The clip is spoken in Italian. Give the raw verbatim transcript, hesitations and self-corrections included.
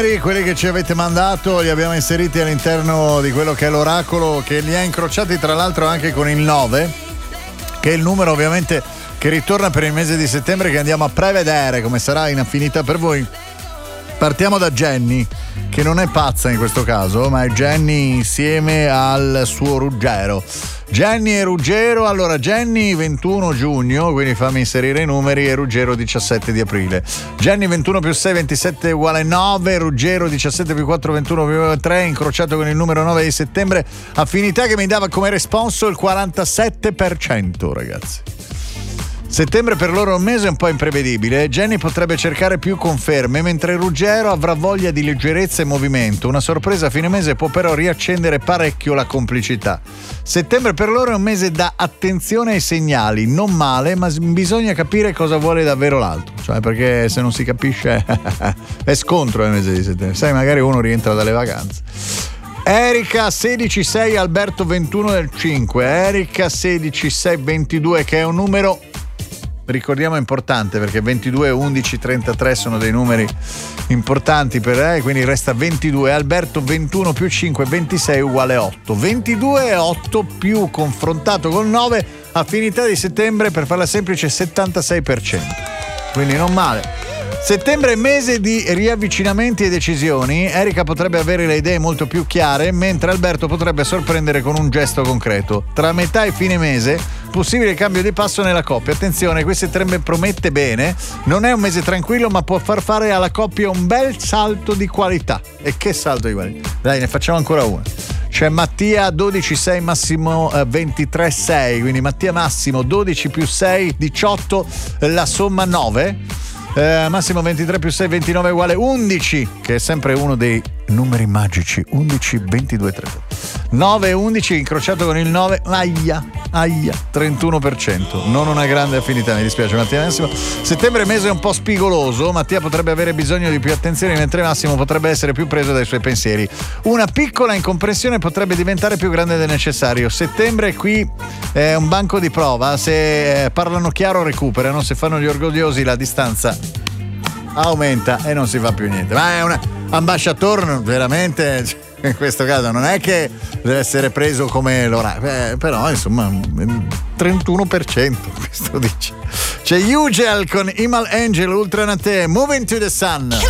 Quelli che ci avete mandato li abbiamo inseriti all'interno di quello che è l'oracolo, che li ha incrociati tra l'altro anche con il nove, che è il numero ovviamente che ritorna per il mese di settembre, che andiamo a prevedere come sarà in affinità per voi. Partiamo da Jenny, che non è pazza in questo caso, ma è Jenny insieme al suo Ruggero. Jenny e Ruggero, allora Jenny ventuno giugno, quindi fammi inserire i numeri, e Ruggero diciassette di aprile. Jenny ventuno più sei, ventisette uguale nove, Ruggero diciassette più quattro, ventuno più tre, incrociato con il numero nove di settembre, affinità che mi dava come responso il quarantasette per cento, ragazzi. Settembre per loro è un mese un po' imprevedibile. Jenny potrebbe cercare più conferme, mentre Ruggero avrà voglia di leggerezza e movimento. Una sorpresa a fine mese può però riaccendere parecchio la complicità. Settembre per loro è un mese da attenzione ai segnali, non male, ma bisogna capire cosa vuole davvero l'altro. Cioè, perché se non si capisce è scontro nel mese di settembre. Sai, magari uno rientra dalle vacanze. Erika sedici sei, Alberto ventuno del cinque. Erika sedici sei ventidue, che è un numero, ricordiamo, importante, perché ventidue, undici, trentatré sono dei numeri importanti per lei, quindi resta ventidue. Alberto ventuno più cinque, ventisei uguale otto. ventidue e otto più confrontato con nove, affinità di settembre, per farla semplice, settantasei per cento. Quindi non male. Settembre è mese di riavvicinamenti e decisioni. Erika potrebbe avere le idee molto più chiare, mentre Alberto potrebbe sorprendere con un gesto concreto. Tra metà e fine mese, possibile cambio di passo nella coppia. Attenzione, qui settembre promette bene. Non è un mese tranquillo, ma può far fare alla coppia un bel salto di qualità. E che salto di qualità? Dai, ne facciamo ancora una. C'è Mattia dodici sei, Massimo eh, ventitré sei, quindi Mattia Massimo dodici più sei, diciotto, la somma nove. Eh, Massimo ventitré più sei, ventinove uguale undici, che è sempre uno dei numeri magici. Undici, ventidue, trenta. nove e undici incrociato con il nove, aia, aia, trentuno per cento. Non una grande affinità, mi dispiace Mattia. Massimo. Settembre è mese un po' spigoloso. Mattia potrebbe avere bisogno di più attenzione, mentre Massimo potrebbe essere più preso dai suoi pensieri. Una piccola incomprensione potrebbe diventare più grande del necessario. Settembre qui è un banco di prova. Se parlano chiaro recuperano, se fanno gli orgogliosi la distanza aumenta e non si fa più niente. Ma è un ambasciatore veramente, in questo caso non è che deve essere preso come l'ora, eh, però insomma trentuno per cento questo dice. C'è Ugel con Imal Angel, Ultranate, Moving to the Sun.